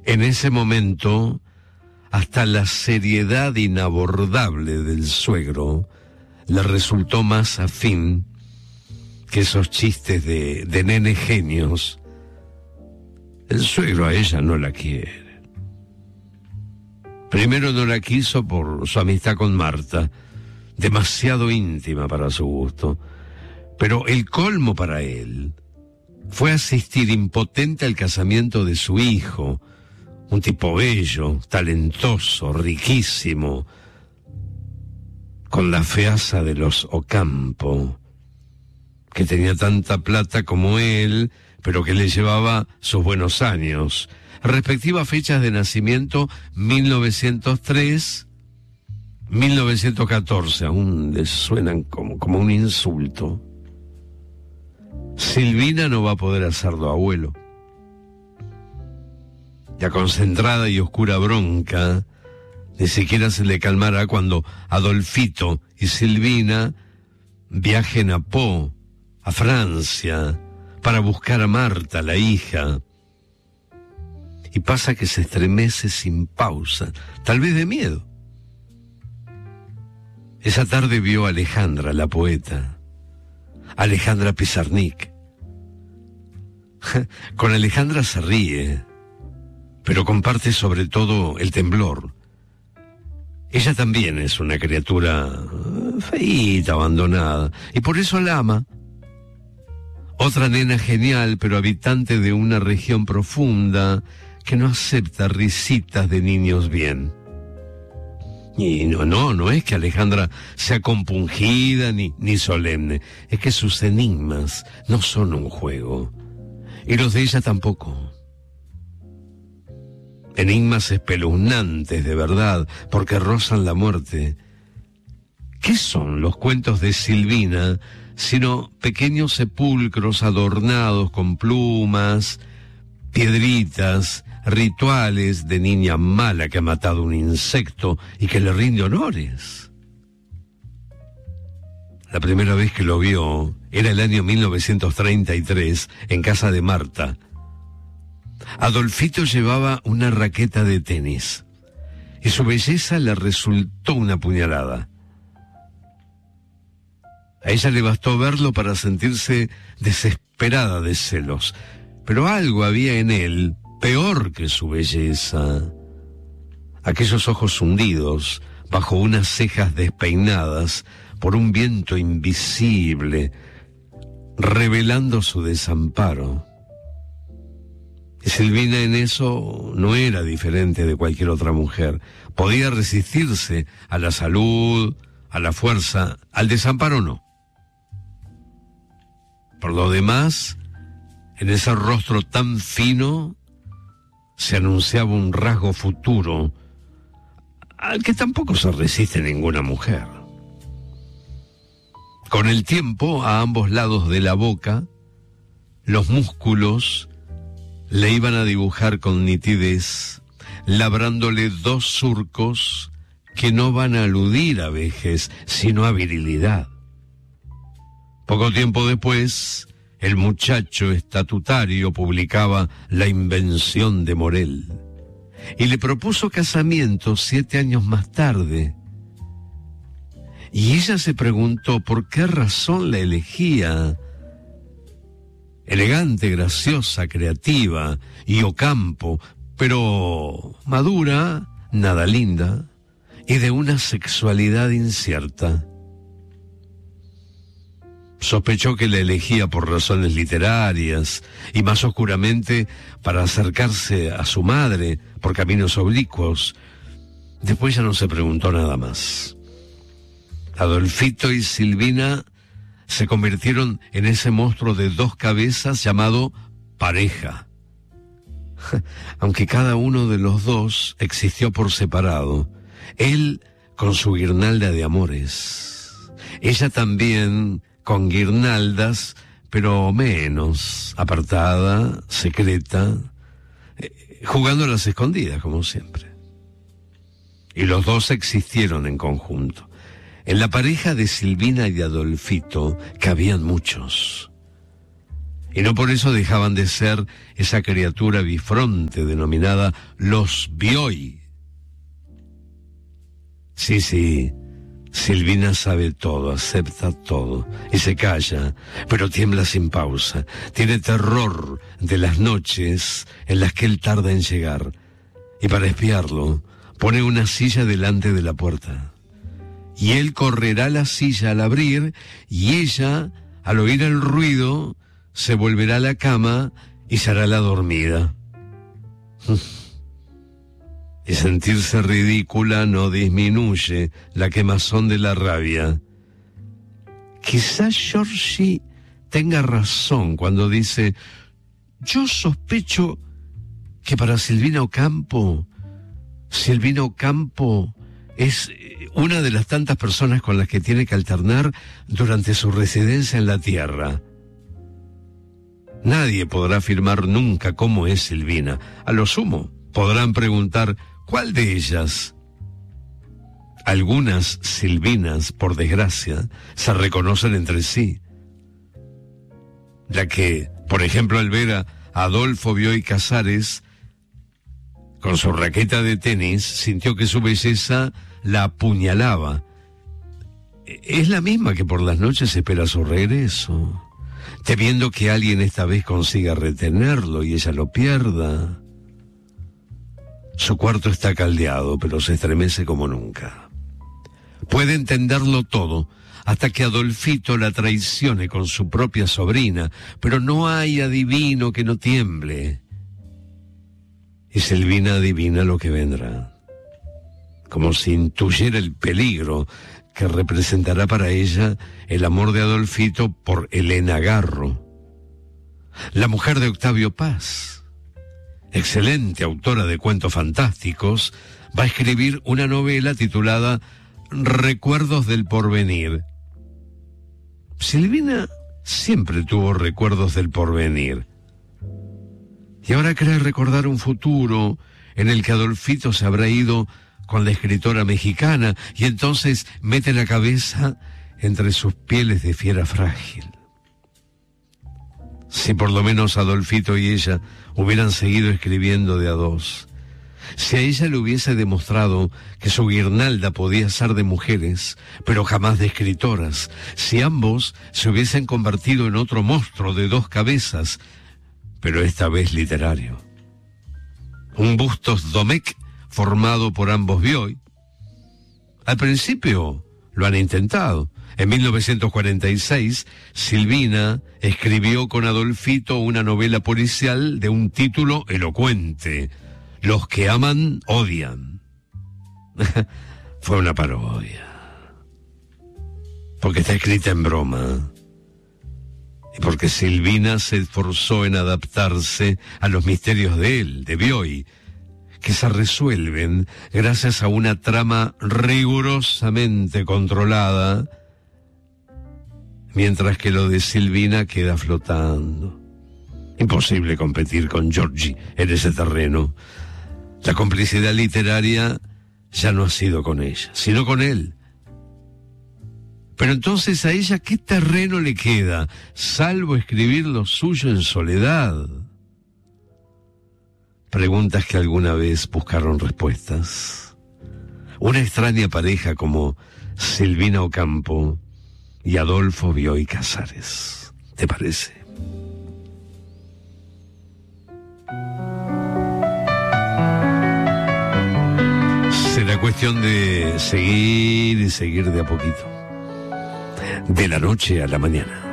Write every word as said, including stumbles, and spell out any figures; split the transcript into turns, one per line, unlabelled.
En ese momento, hasta la seriedad inabordable del suegro le resultó más afín que esos chistes de, de nene genios. El suegro a ella no la quiere. Primero no la quiso por su amistad con Marta, demasiado íntima para su gusto, pero el colmo para él fue asistir impotente al casamiento de su hijo, un tipo bello, talentoso, riquísimo, con la feaza de los Ocampo, que tenía tanta plata como él, pero que le llevaba sus buenos años. Respectivas fechas de nacimiento, mil novecientos tres, mil novecientos catorce, aún les suenan como, como un insulto. Silvina no va a poder hacerlo abuelo. La concentrada y oscura bronca ni siquiera se le calmará cuando Adolfito y Silvina viajen a Po, a Francia, para buscar a Marta, la hija. Y pasa que se estremece sin pausa, tal vez de miedo. Esa tarde vio a Alejandra, la poeta, Alejandra Pizarnik. Con Alejandra se ríe, pero comparte sobre todo el temblor. Ella también es una criatura feíta, abandonada, y por eso la ama. Otra nena genial, pero habitante de una región profunda que no acepta risitas de niños bien. Y no, no, no es que Alejandra sea compungida ni, ni solemne, es que sus enigmas no son un juego, y los de ella tampoco. Enigmas espeluznantes de verdad, porque rozan la muerte. ¿Qué son los cuentos de Silvina sino pequeños sepulcros adornados con plumas, piedritas, rituales de niña mala que ha matado un insecto y que le rinde honores? La primera vez que lo vio era el año mil novecientos treinta y tres, en casa de Marta. Adolfito llevaba una raqueta de tenis y su belleza le resultó una puñalada. A ella le bastó verlo para sentirse desesperada de celos, pero algo había en él peor que su belleza. Aquellos ojos hundidos bajo unas cejas despeinadas por un viento invisible, revelando su desamparo. Y Silvina en eso no era diferente de cualquier otra mujer. Podía resistirse a la salud, a la fuerza, al desamparo no. Por lo demás, en ese rostro tan fino se anunciaba un rasgo futuro al que tampoco se resiste ninguna mujer. Con el tiempo, a ambos lados de la boca, los músculos le iban a dibujar con nitidez, labrándole dos surcos que no van a aludir a vejez, sino a virilidad. Poco tiempo después, el muchacho estatutario publicaba La invención de Morel y le propuso casamiento siete años más tarde. Y ella se preguntó por qué razón la elegía. Elegante, graciosa, creativa y Ocampo, pero madura, nada linda, y de una sexualidad incierta. Sospechó que la elegía por razones literarias y más oscuramente para acercarse a su madre por caminos oblicuos. Después ya no se preguntó nada más. Adolfito y Silvina se convirtieron en ese monstruo de dos cabezas llamado pareja. Aunque cada uno de los dos existió por separado, él con su guirnalda de amores, ella también con guirnaldas, pero menos, apartada, secreta, eh, jugando a las escondidas, como siempre. Y los dos existieron en conjunto. En la pareja de Silvina y de Adolfito cabían muchos. Y no por eso dejaban de ser esa criatura bifronte denominada los Bioy. Sí, sí, Silvina sabe todo, acepta todo y se calla, pero tiembla sin pausa. Tiene terror de las noches en las que él tarda en llegar. Y para espiarlo, pone una silla delante de la puerta. Y él correrá la silla al abrir, y ella, al oír el ruido, se volverá a la cama y se hará la dormida. Y sentirse ridícula no disminuye la quemazón de la rabia. Quizás Georgie tenga razón cuando dice: yo sospecho que para Silvina Ocampo, Silvina Ocampo es una de las tantas personas con las que tiene que alternar durante su residencia en la Tierra. Nadie podrá afirmar nunca cómo es Silvina. A lo sumo, podrán preguntar cuál de ellas. Algunas Silvinas, por desgracia, se reconocen entre sí. Ya que, por ejemplo, al ver a Adolfo Bioy Casares con su raqueta de tenis, sintió que su belleza la apuñalaba. Es la misma que por las noches espera su regreso, temiendo que alguien esta vez consiga retenerlo y ella lo pierda. Su cuarto está caldeado, pero se estremece como nunca. Puede entenderlo todo, hasta que Adolfito la traicione con su propia sobrina, pero no hay adivino que no tiemble. Y Silvina adivina lo que vendrá, como si intuyera el peligro que representará para ella el amor de Adolfito por Elena Garro, la mujer de Octavio Paz. Excelente autora de cuentos fantásticos, va a escribir una novela titulada Recuerdos del Porvenir. Silvina siempre tuvo recuerdos del porvenir. Y ahora cree recordar un futuro en el que Adolfito se habrá ido con la escritora mexicana y entonces mete la cabeza entre sus pieles de fiera frágil. Si por lo menos Adolfito y ella hubieran seguido escribiendo de a dos, si a ella le hubiese demostrado que su guirnalda podía ser de mujeres, pero jamás de escritoras, si ambos se hubiesen convertido en otro monstruo de dos cabezas, pero esta vez literario. Un Bustos Domecq formado por ambos Bioy. Al principio lo han intentado. En mil novecientos cuarenta y seis, Silvina escribió con Adolfito una novela policial de un título elocuente: Los que aman, odian. Fue una parodia, porque está escrita en broma. Y porque Silvina se esforzó en adaptarse a los misterios de él, de Bioy, que se resuelven gracias a una trama rigurosamente controlada, mientras que lo de Silvina queda flotando. Imposible competir con Georgie en ese terreno. La complicidad literaria ya no ha sido con ella, sino con él. Pero entonces a ella, ¿qué terreno le queda, salvo escribir lo suyo en soledad? Preguntas que alguna vez buscaron respuestas. Una extraña pareja como Silvina Ocampo y Adolfo Bioy Casares. ¿Te parece? Será cuestión de seguir y seguir de a poquito. De la noche a la mañana.